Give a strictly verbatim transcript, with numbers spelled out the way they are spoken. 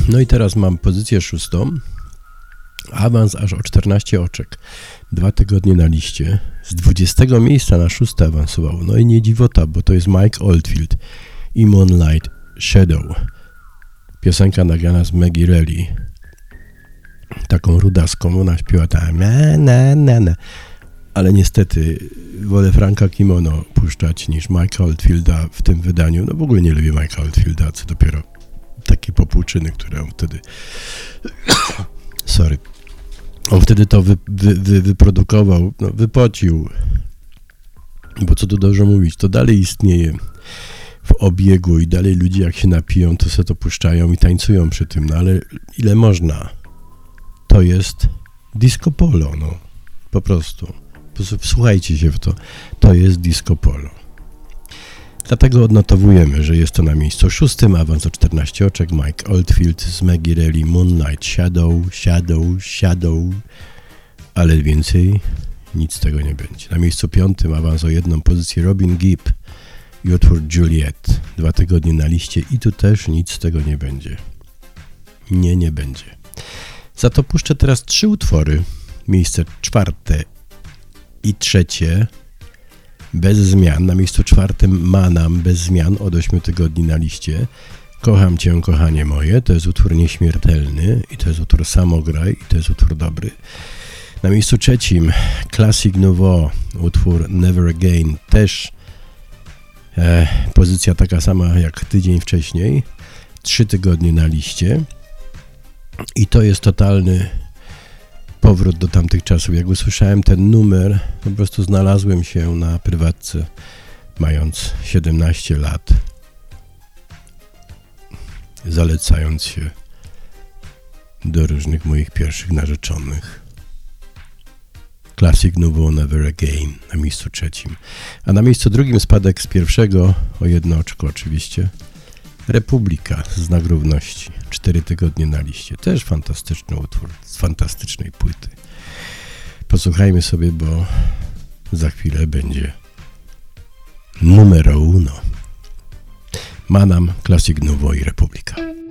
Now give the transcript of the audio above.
No i teraz mam pozycję szóstą. Awans aż o czternaście oczek. Dwa tygodnie na liście. Z dwudziestego miejsca na szóste awansował. No i nie dziwota, bo to jest Mike Oldfield i Moonlight Shadow. Piosenka nagrana z Maggie Reilly. Taką rudaską. Ona śpiewa tam na na na na. Ale niestety wolę Franka Kimono puszczać niż Mike'a Oldfielda w tym wydaniu. No w ogóle nie lubię Mike'a Oldfielda, co dopiero takie popłuczyny, które on wtedy... Sorry. On wtedy to wy, wy, wy, wyprodukował, no, wypocił. Bo co tu dużo mówić, to dalej istnieje w obiegu i dalej ludzie jak się napiją, to se to puszczają i tańcują przy tym. No ale ile można? To jest disco polo, no. Po prostu. Wsłuchajcie się w to. To jest disco polo. Dlatego odnotowujemy, że jest to na miejscu szóstym, awans o czternaście oczek, Mike Oldfield z Maggie Reilly, Moonlight Shadow, Shadow, Shadow, ale więcej nic z tego nie będzie. Na miejscu piątym, awans o jedną pozycję, Robin Gibb i utwór Juliet. Dwa tygodnie na liście i tu też nic z tego nie będzie. Nie, nie będzie. Za to puszczę teraz trzy utwory. Miejsce czwarte i trzecie bez zmian. Na miejscu czwartym Manam bez zmian od ośmiu tygodni na liście. Kocham Cię, kochanie moje. To jest utwór nieśmiertelny i to jest utwór Samograj i to jest utwór dobry. Na miejscu trzecim Classic Nouveau, utwór Never Again. Też e, pozycja taka sama jak tydzień wcześniej. Trzy tygodnie na liście. I to jest totalny powrót do tamtych czasów. Jak usłyszałem ten numer, po prostu znalazłem się na prywatce, mając siedemnaście lat, zalecając się do różnych moich pierwszych narzeczonych. Classic Nouveau Never Again na miejscu trzecim. A na miejscu drugim spadek z pierwszego o jedno oczko oczywiście. Republika, Znak Równości. Cztery tygodnie na liście. Też fantastyczny utwór z fantastycznej płyty. Posłuchajmy sobie, bo za chwilę będzie numero uno. Manam, Classic Nouveau i Republika.